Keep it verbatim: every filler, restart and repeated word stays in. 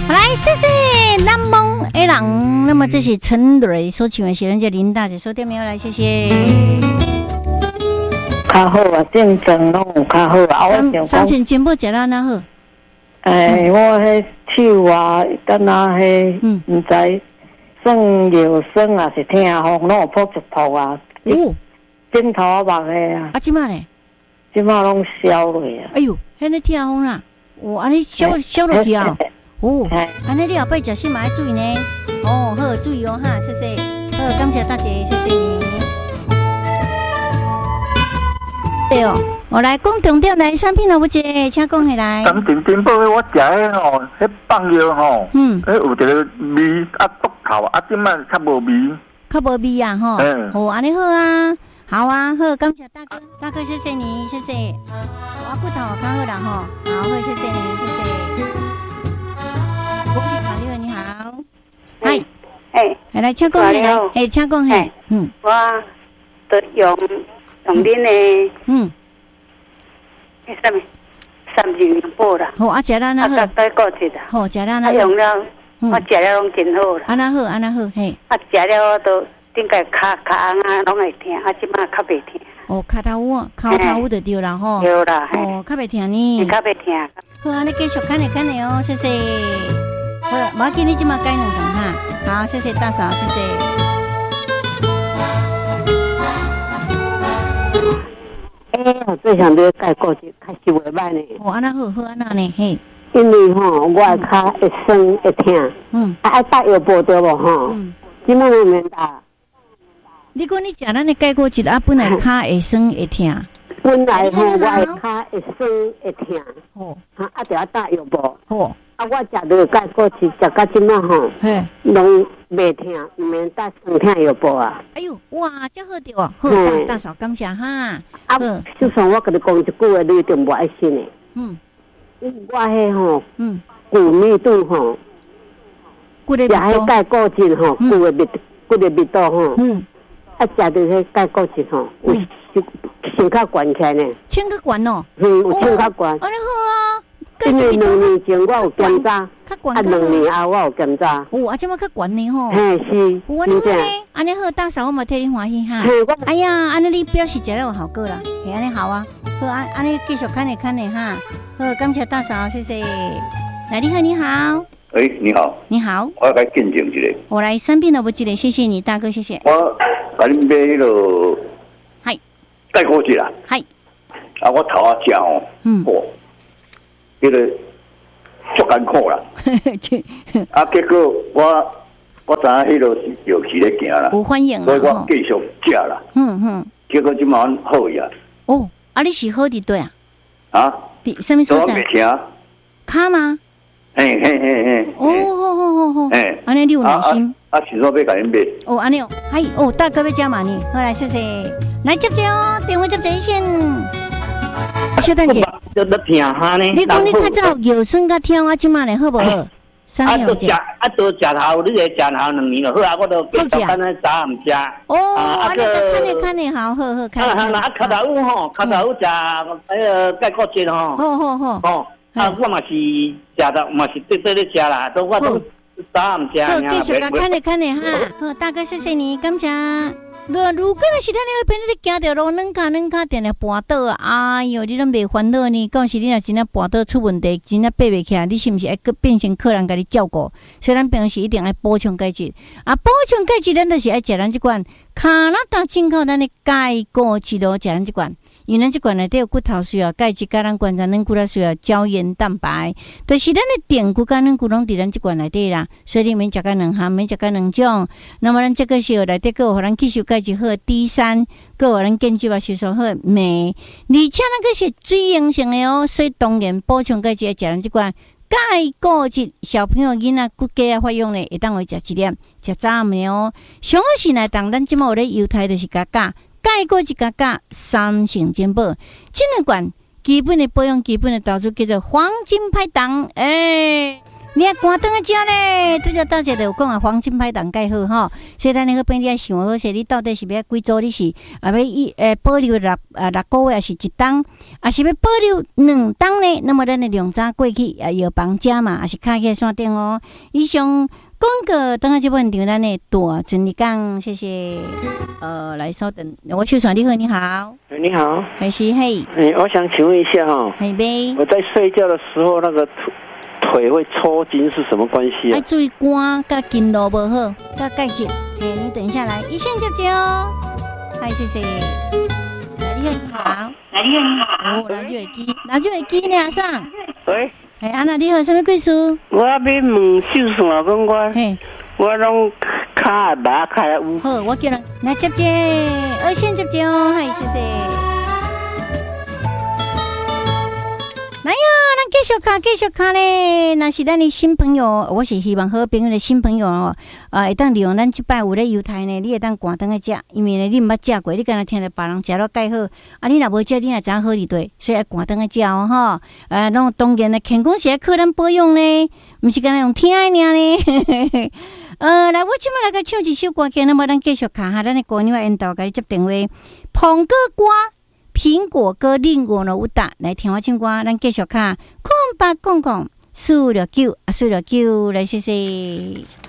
好来，谢谢南梦 A 郎。那么这是陈蕊所请的学人叫林大姐收听没有来，谢谢。 较好啊，正常拢有较好啊。我想三千全部食到哪好？ 哎，我迄手啊，敢若迄，嗯，唔知算腰酸啊，是痛风，拢有扑一扑啊。哦，枕头啊，目的啊。 啊，即马咧？ 即马拢消落啊。 哎呦，迄个痛风啦，哦，安尼消消落去啊。哦，安尼你后摆食什么要注意呢？哦，好注意哦哈，谢谢。好，感谢大姐，谢谢你。对哦，我来讲重点来产品了，不姐，请讲起来。 当前顶宝我食迄吼，迄放药吼，嗯，迄有一个味啊独头啊，即摆较无味， 较无味啊吼。嗯，哦，安尼好啊，好啊，好，感谢大哥，大哥谢谢你，谢谢。我骨头较好啦吼，好，好，谢谢你，谢谢。恭喜卡六，你好，嗨， 哎， 来请讲起来，哎，请讲起，嗯， 我都用。用恁的嗯，迄什么三仁补啦， 好啊，食啦那好， 啊，再过一啦， 好食啦那好， 用了我食了拢真好啦， 安那好，安那好，嘿， 啊，食了我都顶个骹骹红啊，拢会疼，啊，即摆较袂疼。 哦，骹头乌，骹头乌就对啦吼， 对啦， 哦，较袂疼呢， 较袂疼。 好，安尼继续看你看你哦，谢谢。好，无要紧，你即马改两桶哈，好，谢谢大嫂，谢谢。 哎，我最想要改过去，开始袂歹呢。 哦，安那好，好安那呢，嘿。 因为吼，我的骹会酸会痛，嗯，啊爱打药补对无吼？嗯，即摆都免打。 你讲你食咱的改过去啊，本来骹会酸会痛。 本来吼，我的骹会酸会痛，哦，啊啊，就要打药补。哦，啊，我食到改过去，食到即摆吼，嘿，拢袂痛，唔免打酸痛药补啊。 哎呦，哇，真好对哦，好大大嫂感谢哈。 啊，就算我跟你讲一句话，你一定无爱信的。嗯，我迄吼，嗯，骨密度吼， 骨的密度， 食迄钙固醇吼，骨的密骨的密度吼，嗯，啊，食到迄钙固醇吼，有升较悬起来呢， 升较悬哦， 嗯，有升较悬。 安尼好啊， 因为两年前我有检查，啊，两年后我有检查。 哦，啊，这么较悬呢吼。 嘿，是。 安尼好呢，安尼好，大嫂我嘛替你欢喜哈。哎呀，安尼你表示食了有效果啦，嘿，安尼好啊。好，安安尼继续看你看你哈。好，感谢大嫂，谢谢。来，你好，你好。 哎，你好。 你好。 我来见证一个。 我来生病了，不记得，谢谢你，大哥，谢谢。 我甲你买迄个。 嗨。 带过去啦。 嗨。 啊，我头啊食哦。嗯。哦。迄个足艰苦啦。啊，结果我我知影迄个是药期咧行啦。 有反应啦。 所以我继续食啦。 嗯嗯。 结果即马好呀。 哦，啊，你是好伫对啊？ 啊？ 伫什么所在？ 我袂听。 卡吗？ 嘿嘿嘿嘿。 哦，好好好好。哎，安尼你有耐心。 啊，是说要甲恁买。 哦，安尼哦，嗨，哦，大哥要加码呢，好来，谢谢。来接接哦，电话接接线。小蛋姐， 都都听哈呢。 你讲你较早腰酸较痛，啊，即马呢好无好？ 啊，都食啊，都食头，你个食头两年了，好啊，我都继续干那早暗食。 哦，啊，你看你看你好好好，看。 啊，啊，脚头有吼，脚头有食那个钙固醇吼。 好好好。 哦，啊，我嘛是食到，嘛是对对咧食啦，都我都早暗食。 好，继续看看你看你哈。好，大哥谢谢你，感谢。如如果那是咱那边你行着路，软脚软脚定定绊倒啊！哎哟，你拢袂烦恼呢？到时你若真正绊倒出问题，真正爬袂起来，你是毋是爱变成客人甲你照顾？所以咱平时一定爱补充钙质啊！补充钙质，咱就是爱食咱即款加拿大进口咱的钙固质咯，食咱即款。因为咱即款内底有骨头需要钙质，甲咱观察咱骨头需要胶原蛋白，就是咱的电骨甲咱骨拢伫咱即款内底啦。所以你免食甲两项，免食甲两种。那么咱这个是内底个互咱吸收钙质好 D 三，个互咱建基啊吸收好镁，而且咱个是水溶性的哦，所以当然补充钙质要食咱即款钙固质。小朋友囡仔骨骼啊发育呢，会当会食一粒，食早暗的哦。上好是来当咱即马有咧犹太就是加价。钙固质加价三成全保，这两罐基本的保养、基本的投资叫做黄金拍档。哎， 你啊关灯啊食咧，拄则大家就有讲啊，黄金牌档介好吼，所以咱那个边你爱想好势，你到底是要几组？你是啊要一诶保留六啊六个月，还是一档？啊是要保留两档呢？那么咱的量早过去啊，药房食嘛，还是开起山顶哦。以上广告等下这部分场咱的大陈立刚，谢谢。呃，来稍等，我秀爽你好，你好， 你好， 还是嘿？ 哎，我想请问一下哈， 嘿呗， 我在睡觉的时候那个。腿会抽筋是什么关系啊？ 爱注意肝跟筋络不好，跟钙质。哎，你等一下来，一线接接哦。嗨，谢谢。你好，你好。哦，拿手机，拿手机呢上。 喂。 哎，安娜你好，什么贵事？ 我要问秀顺啊，讲我，嘿，我拢脚麻开乌。 好，我叫人来接接，二线接接哦。嗨，谢谢。哎呀，咱继续看，继续看咧。那是咱的新朋友，我是希望好朋友的新朋友哦。啊，会当利用咱即摆有咧犹太呢，你会当关灯个食，因为呢你毋捌食过，你敢若听着别人食了介好，啊，你若无食，你也知影好伫对，所以爱关灯个食哦吼。呃，拢当然呢，健康是爱靠咱保养呢，毋是敢若用听的尔呢。呃，来，我即摆来个唱一首歌，那么咱继续看下咱的歌娘引导，甲你接电话，捧个歌。苹果歌另外呢有答来听我唱歌，咱继续看空八公公四六九啊四六九来谢谢。